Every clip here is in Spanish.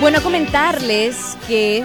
Bueno, comentarles que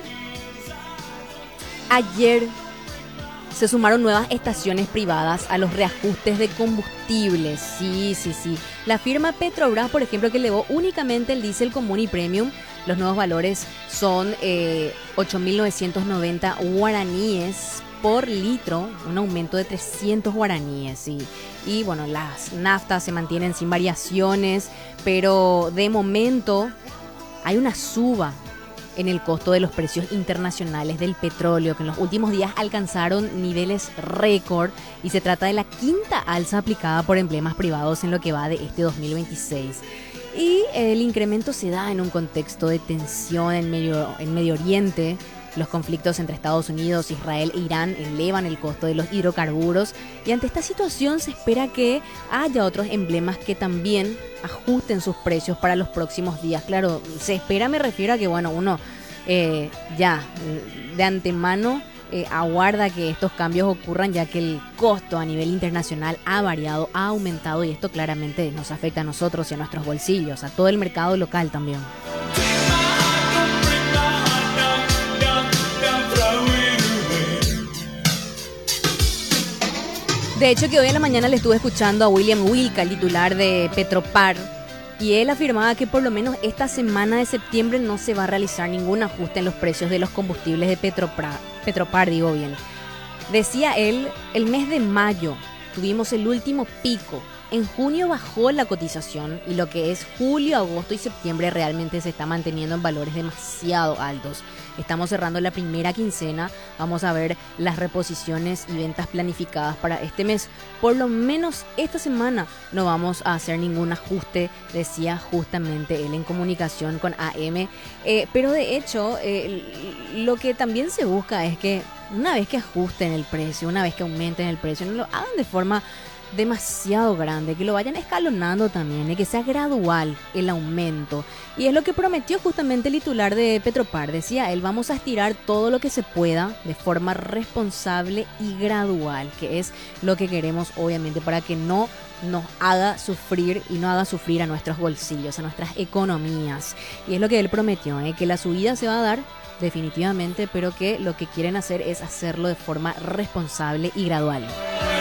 ayer se sumaron nuevas estaciones privadas a los reajustes de combustibles. Sí. La firma Petrobras, por ejemplo, que elevó únicamente el diésel común y premium. Los nuevos valores son 8.990 guaraníes por litro, un aumento de 300 guaraníes. Sí. Y bueno, las naftas se mantienen sin variaciones, pero de momento hay una suba en el costo de los precios internacionales del petróleo, que en los últimos días alcanzaron niveles récord, y se trata de la quinta alza aplicada por emblemas privados en lo que va de este 2026. Y el incremento se da en un contexto de tensión en Medio Oriente. Los conflictos entre Estados Unidos, Israel e Irán elevan el costo de los hidrocarburos, y ante esta situación se espera que haya otros emblemas que también ajusten sus precios para los próximos días. Claro, se espera, me refiero a que bueno, uno ya de antemano aguarda que estos cambios ocurran, ya que el costo a nivel internacional ha variado, ha aumentado, y esto claramente nos afecta a nosotros y a nuestros bolsillos, a todo el mercado local también. De hecho, que hoy en la mañana le estuve escuchando a William Wilca, el titular de Petropar, y él afirmaba que por lo menos esta semana de septiembre no se va a realizar ningún ajuste en los precios de los combustibles de Petropar, digo bien. Decía él, el mes de mayo tuvimos el último pico. En junio bajó la cotización, y lo que es julio, agosto y septiembre realmente se está manteniendo en valores demasiado altos. Estamos cerrando la primera quincena, vamos a ver las reposiciones y ventas planificadas para este mes. Por lo menos esta semana no vamos a hacer ningún ajuste, decía justamente él en comunicación con AM. Pero de hecho, lo que también se busca es que una vez que ajusten el precio, una vez que aumenten el precio, no lo hagan de forma demasiado grande, que lo vayan escalonando también, que sea gradual el aumento. Y es lo que prometió justamente el titular de Petropar. Decía él, vamos a estirar todo lo que se pueda de forma responsable y gradual, que es lo que queremos, obviamente, para que no nos haga sufrir y no haga sufrir a nuestros bolsillos, a nuestras economías. Y es lo que él prometió, que la subida se va a dar definitivamente, pero que lo que quieren hacer es hacerlo de forma responsable y gradual.